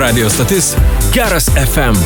Radio stotis Geras FM.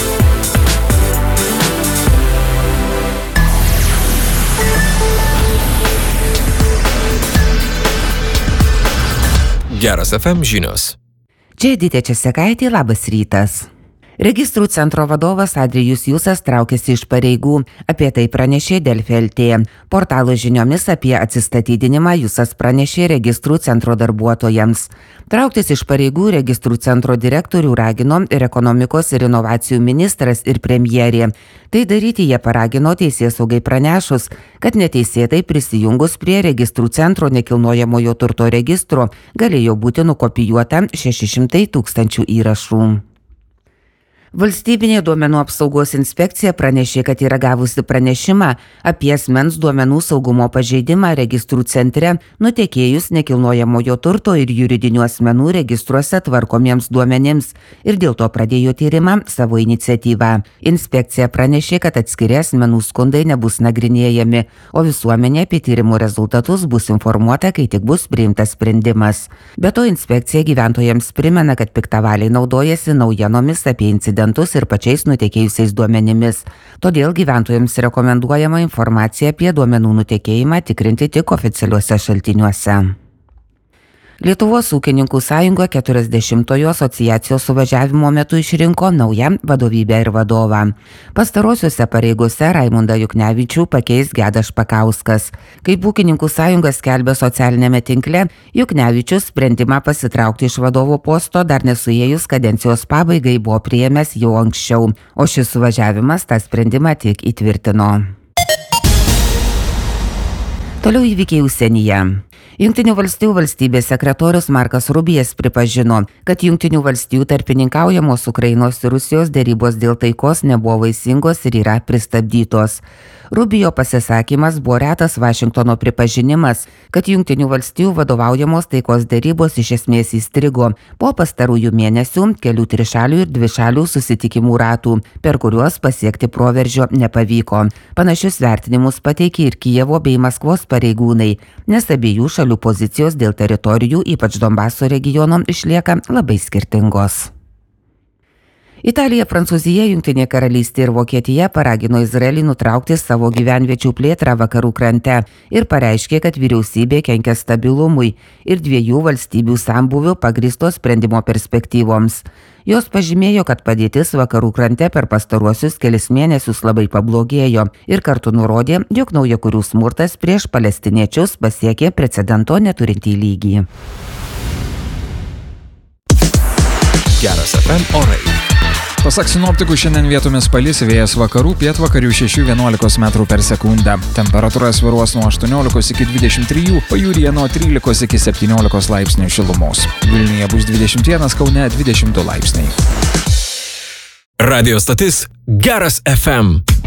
Geras FM žinios. Čia Edita Česekaitė, labas rytas. Registrų centro vadovas Adrijus Jusas traukėsi iš pareigų. Apie tai pranešė Delfi LT. Portalo žiniomis apie atsistatydinimą Jusas pranešė registrų centro darbuotojams. Trauktis iš pareigų registrų centro direktorių ragino ir ekonomikos ir inovacijų ministras ir premjerė. Tai daryti jie paragino teisėsaugai pranešus, kad neteisėtai prisijungus prie registrų centro nekilnojamojo turto registro galėjo būti nukopijuota 600 000 įrašų. Valstybinė duomenų apsaugos inspekcija pranešė, kad yra gavusi pranešimą apie asmens duomenų saugumo pažeidimą registrų centre nutekėjus nekilnojamojo turto ir juridinių asmenų registruose tvarkomiems duomenims ir dėl to pradėjo tyrimą savo iniciatyvą. Inspekcija pranešė, kad atskiri asmenų skundai nebus nagrinėjami, o visuomenė apie tyrimų rezultatus bus informuota, kai tik bus priimtas sprendimas. Be to inspekcija gyventojams primena, kad piktavaliai naudojasi naujienomis apie incidentus ir pačiais nutekėjusiais duomenimis. Todėl gyventojams rekomenduojama informaciją apie duomenų nutekėjimą tikrinti tik oficialiuose šaltiniuose. Lietuvos ūkininkų sąjunga 40-ojo asociacijos suvažiavimo metu išrinko naują vadovybę ir vadovą. Pastarosiuose pareigose Raimundą Juknevičių pakeis Gedas Špakauskas. Kaip ūkininkų sąjunga skelbė socialinėme tinkle, Juknevičius sprendimą pasitraukti iš vadovo posto dar nesuėjus kadencijos pabaigai buvo priėmęs jau anksčiau, o šis suvažiavimas tą sprendimą tik įtvirtino. Toliau įvykiai užsienyje. Jungtinių valstijų valstybės sekretorius Markas Rubijas pripažino, kad Jungtinių valstijų tarpininkaujamos Ukrainos ir Rusijos derybos dėl taikos nebuvo vaisingos ir yra pristabdytos. Rubijo pasisakymas buvo retas Vašingtono pripažinimas, kad Jungtinių valstijų vadovaujamos taikos derybos iš esmės įstrigo po pastarųjų mėnesių kelių trišalių ir dvišalių susitikimų ratų, per kuriuos pasiekti proveržio nepavyko. Panašius vertinimus pateikė ir Kijevo bei Maskvos pareigūnai, nes abiejų šalių pozicijos dėl teritorijų, ypač Donbaso regiono, išlieka labai skirtingos. Italija, Prancūzija, Jungtinė karalystė ir Vokietija paragino Izraelį nutraukti savo gyvenviečių plėtrą vakarų krante ir pareiškė, kad vyriausybė kenkia stabilumui ir dviejų valstybių sambūvių pagrįsto sprendimo perspektyvoms. Jos pažymėjo, kad padėtis vakarų krante per pastaruosius kelis mėnesius labai pablogėjo ir kartu nurodė, jog naujakurių smurtas prieš palestiniečius pasiekė precedento neturintį lygį. Geras FM orai. Pasak sinoptikų, šiandien vietomis palis, vėjas vakarų, pietvakarių 6–11 metrų per sekundę. Temperatūra svyruos nuo 18 iki 23, pajūryje nuo 13 iki 17 laipsnių šilumos. Vilniuje bus 21, Kaune 22 laipsniai. Radio stotis Geras FM.